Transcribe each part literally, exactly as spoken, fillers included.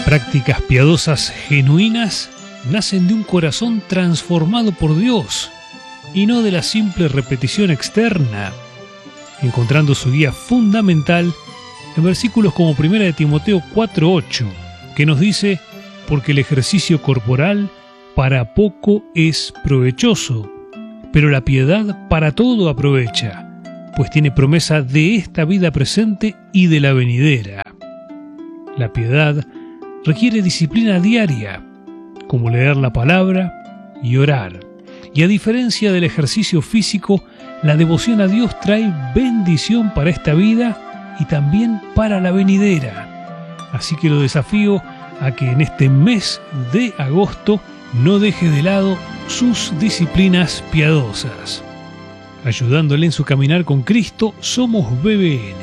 prácticas piadosas genuinas nacen de un corazón transformado por Dios y no de la simple repetición externa, encontrando su guía fundamental en versículos como primera de Timoteo cuatro ocho, que nos dice: porque el ejercicio corporal para poco es provechoso, pero la piedad para todo aprovecha, pues tiene promesa de esta vida presente y de la venidera. La piedad requiere disciplina diaria, como leer la palabra y orar. Y a diferencia del ejercicio físico, la devoción a Dios trae bendición para esta vida y también para la venidera. Así que lo desafío a que en este mes de agosto no deje de lado sus disciplinas piadosas. Ayudándole en su caminar con Cristo, somos B B N.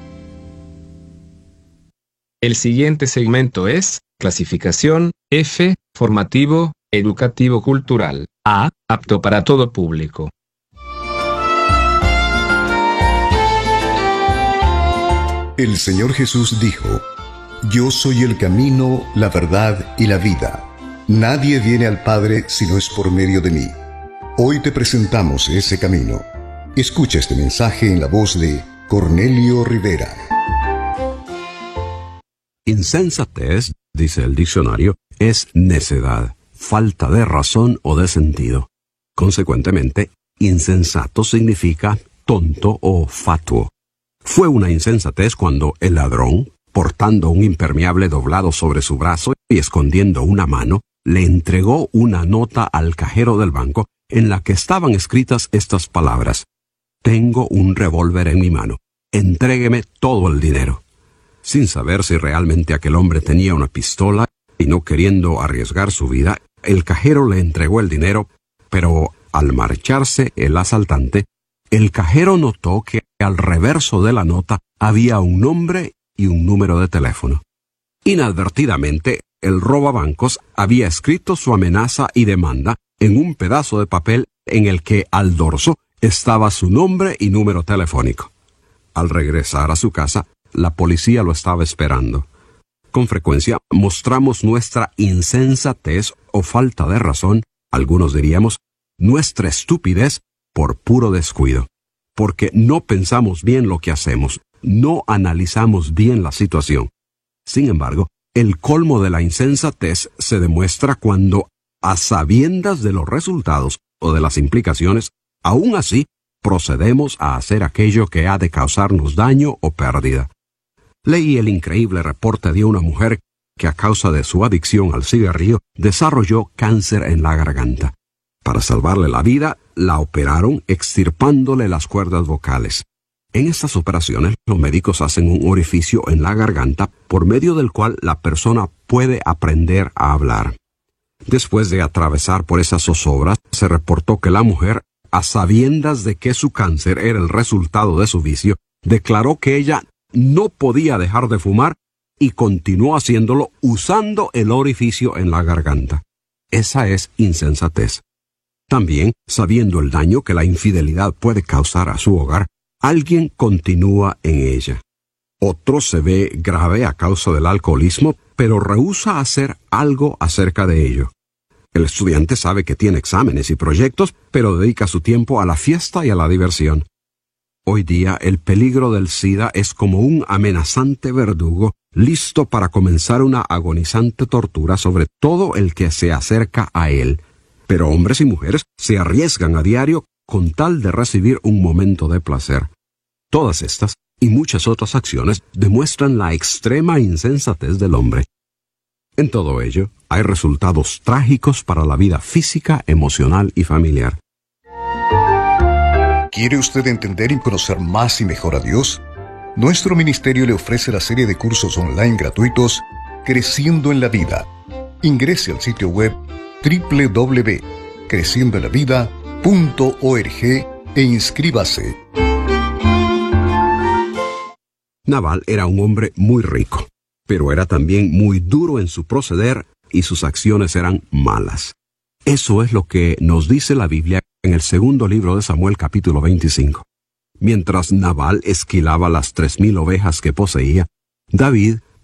El siguiente segmento es clasificación F, formativo, educativo cultural. A, apto para todo público. El Señor Jesús dijo: Yo soy el camino, la verdad y la vida. Nadie viene al Padre si no es por medio de mí. Hoy te presentamos ese camino. Escucha este mensaje en la voz de Cornelio Rivera. Insensatez, dice el diccionario, es necedad, falta de razón o de sentido. Consecuentemente, insensato significa tonto o fatuo. Fue una insensatez cuando el ladrón, portando un impermeable doblado sobre su brazo y escondiendo una mano, le entregó una nota al cajero del banco en la que estaban escritas estas palabras: tengo un revólver en mi mano, entrégueme todo el dinero. Sin saber si realmente aquel hombre tenía una pistola y no queriendo arriesgar su vida, el cajero le entregó el dinero, pero al marcharse el asaltante, el cajero notó que al reverso de la nota había un nombre y un número de teléfono. Inadvertidamente, el robabancos había escrito su amenaza y demanda en un pedazo de papel en el que al dorso estaba su nombre y número telefónico. Al regresar a su casa, la policía lo estaba esperando. Con frecuencia mostramos nuestra insensatez o falta de razón, algunos diríamos, nuestra estupidez por puro descuido, porque no pensamos bien lo que hacemos, no analizamos bien la situación. Sin embargo, el colmo de la insensatez se demuestra cuando, a sabiendas de los resultados o de las implicaciones, aún así procedemos a hacer aquello que ha de causarnos daño o pérdida. Leí el increíble reporte de una mujer que a causa de su adicción al cigarrillo desarrolló cáncer en la garganta. Para salvarle la vida, la operaron extirpándole las cuerdas vocales. En estas operaciones, los médicos hacen un orificio en la garganta por medio del cual la persona puede aprender a hablar. Después de atravesar por esas zozobras, se reportó que la mujer, a sabiendas de que su cáncer era el resultado de su vicio, declaró que ella no podía dejar de fumar y continuó haciéndolo usando el orificio en la garganta. Esa es insensatez. También, sabiendo el daño que la infidelidad puede causar a su hogar, alguien continúa en ella. Otro se ve grave a causa del alcoholismo, pero rehúsa hacer algo acerca de ello. El estudiante sabe que tiene exámenes y proyectos, pero dedica su tiempo a la fiesta y a la diversión. Hoy día el peligro del SIDA es como un amenazante verdugo listo para comenzar una agonizante tortura sobre todo el que se acerca a él. Pero hombres y mujeres se arriesgan a diario con tal de recibir un momento de placer. Todas estas y muchas otras acciones demuestran la extrema insensatez del hombre. En todo ello, hay resultados trágicos para la vida física, emocional y familiar. ¿Quiere usted entender y conocer más y mejor a Dios? Nuestro ministerio le ofrece la serie de cursos online gratuitos Creciendo en la Vida. Ingrese al sitio web doble u doble u doble u punto creciendo en la vida punto org e inscríbase. Nabal era un hombre muy rico, pero era también muy duro en su proceder y sus acciones eran malas. Eso es lo que nos dice la Biblia en el segundo libro de Samuel, capítulo veinticinco. Mientras Nabal esquilaba las tres mil ovejas que poseía, David,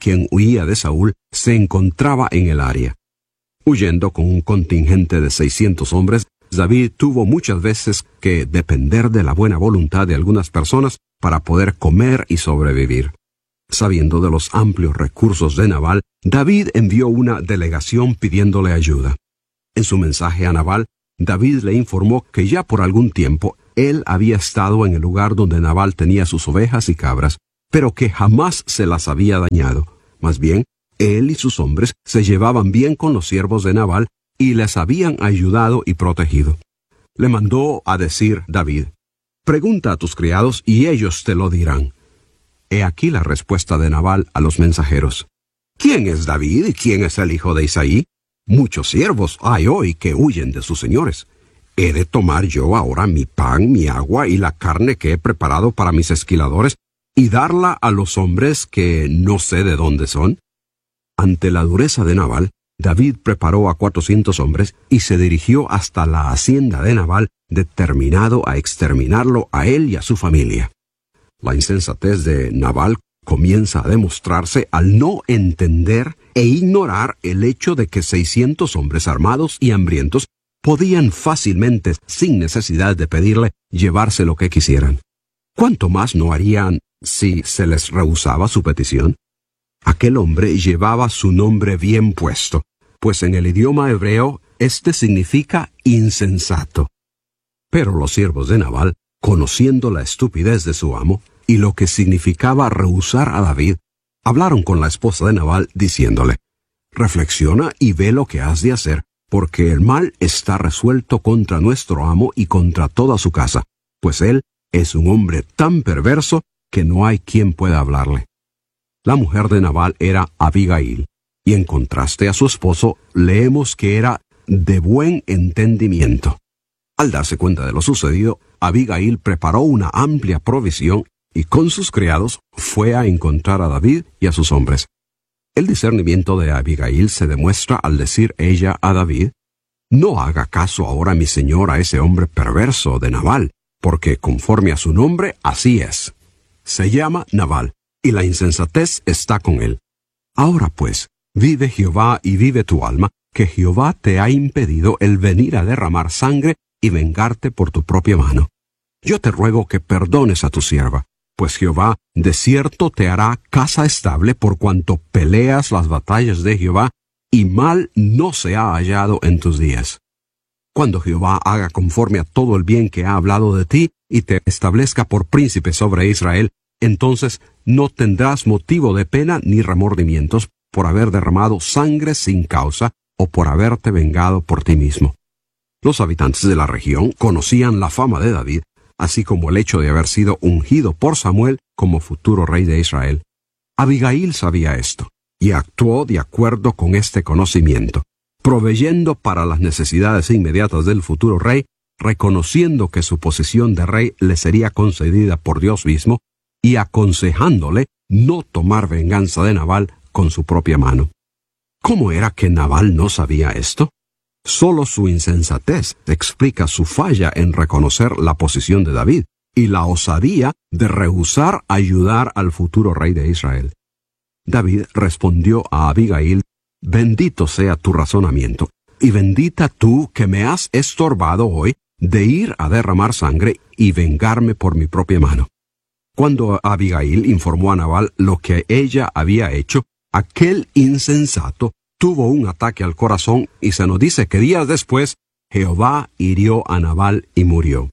quien huía de Saúl, se encontraba en el área. Huyendo con un contingente de seiscientos hombres, David tuvo muchas veces que depender de la buena voluntad de algunas personas para poder comer y sobrevivir. Sabiendo de los amplios recursos de Nabal, David envió una delegación pidiéndole ayuda. En su mensaje a Nabal, David le informó que ya por algún tiempo él había estado en el lugar donde Nabal tenía sus ovejas y cabras, pero que jamás se las había dañado. Más bien, él y sus hombres se llevaban bien con los siervos de Nabal y les habían ayudado y protegido. Le mandó a decir David: «Pregunta a tus criados y ellos te lo dirán». He aquí la respuesta de Nabal a los mensajeros: «¿Quién es David y quién es el hijo de Isaí? Muchos siervos hay hoy que huyen de sus señores. ¿He de tomar yo ahora mi pan, mi agua y la carne que he preparado para mis esquiladores y darla a los hombres que no sé de dónde son?» Ante la dureza de Nabal, David preparó a cuatrocientos hombres y se dirigió hasta la hacienda de Nabal, determinado a exterminarlo a él y a su familia. La insensatez de Nabal comienza a demostrarse al no entender e ignorar el hecho de que seiscientos hombres armados y hambrientos podían fácilmente, sin necesidad de pedirle, llevarse lo que quisieran. ¿Cuánto más no harían si se les rehusaba su petición? Aquel hombre llevaba su nombre bien puesto, pues en el idioma hebreo este significa insensato. Pero los siervos de Nabal, conociendo la estupidez de su amo y lo que significaba rehusar a David, hablaron con la esposa de Nabal diciéndole: «Reflexiona y ve lo que has de hacer, porque el mal está resuelto contra nuestro amo y contra toda su casa, pues él es un hombre tan perverso que no hay quien pueda hablarle». La mujer de Nabal era Abigail, y en contraste a su esposo, leemos que era de buen entendimiento. Al darse cuenta de lo sucedido, Abigail preparó una amplia provisión y con sus criados fue a encontrar a David y a sus hombres. El discernimiento de Abigail se demuestra al decir ella a David: «No haga caso ahora mi señor a ese hombre perverso de Nabal, porque conforme a su nombre así es. Se llama Nabal, y la insensatez está con él. Ahora pues, vive Jehová y vive tu alma, que Jehová te ha impedido el venir a derramar sangre y vengarte por tu propia mano. Yo te ruego que perdones a tu sierva, pues Jehová de cierto te hará casa estable por cuanto peleas las batallas de Jehová, y mal no se ha hallado en tus días. Cuando Jehová haga conforme a todo el bien que ha hablado de ti, y te establezca por príncipe sobre Israel, entonces no tendrás motivo de pena ni remordimientos por haber derramado sangre sin causa o por haberte vengado por ti mismo». Los habitantes de la región conocían la fama de David, así como el hecho de haber sido ungido por Samuel como futuro rey de Israel. Abigail sabía esto, y actuó de acuerdo con este conocimiento, proveyendo para las necesidades inmediatas del futuro rey, reconociendo que su posición de rey le sería concedida por Dios mismo, y aconsejándole no tomar venganza de Nabal con su propia mano. ¿Cómo era que Nabal no sabía esto? Solo su insensatez explica su falla en reconocer la posición de David y la osadía de rehusar ayudar al futuro rey de Israel. David respondió a Abigail: «Bendito sea tu razonamiento, y bendita tú que me has estorbado hoy de ir a derramar sangre y vengarme por mi propia mano». Cuando Abigail informó a Nabal lo que ella había hecho, aquel insensato tuvo un ataque al corazón y se nos dice que días después Jehová hirió a Nabal y murió.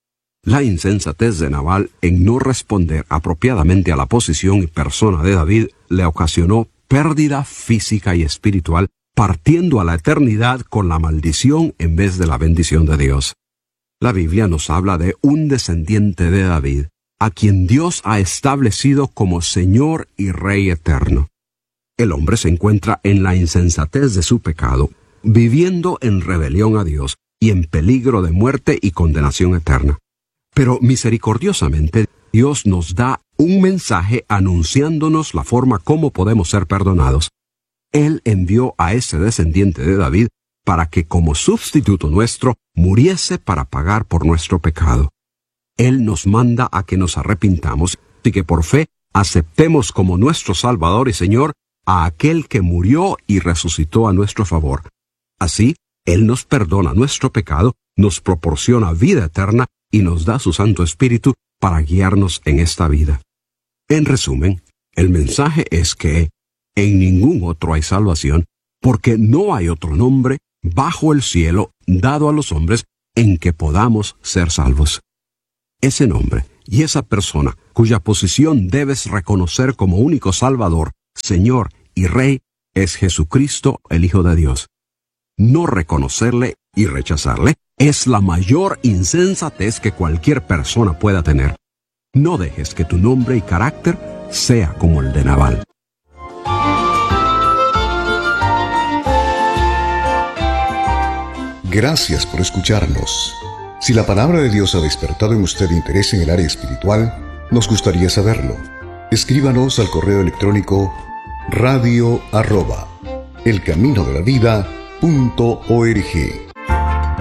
La insensatez de Nabal en no responder apropiadamente a la posición y persona de David le ocasionó pérdida física y espiritual, partiendo a la eternidad con la maldición en vez de la bendición de Dios. La Biblia nos habla de un descendiente de David, a quien Dios ha establecido como Señor y Rey eterno. El hombre se encuentra en la insensatez de su pecado, viviendo en rebelión a Dios y en peligro de muerte y condenación eterna. Pero misericordiosamente Dios nos da un mensaje anunciándonos la forma como podemos ser perdonados. Él envió a ese descendiente de David para que como sustituto nuestro muriese para pagar por nuestro pecado. Él nos manda a que nos arrepintamos y que por fe aceptemos como nuestro Salvador y Señor a aquel que murió y resucitó a nuestro favor. Así, Él nos perdona nuestro pecado, nos proporciona vida eterna y nos da su Santo Espíritu para guiarnos en esta vida. En resumen, el mensaje es que en ningún otro hay salvación, porque no hay otro nombre bajo el cielo dado a los hombres en que podamos ser salvos. Ese nombre y esa persona cuya posición debes reconocer como único Salvador, Señor y Rey es Jesucristo, el Hijo de Dios. No reconocerle y rechazarle es la mayor insensatez que cualquier persona pueda tener. No dejes que tu nombre y carácter sea como el de Nabal. Gracias por escucharnos. Si la palabra de Dios ha despertado en usted interés en el área espiritual, nos gustaría saberlo. Escríbanos al correo electrónico radio arroba elcaminodelavida punto org.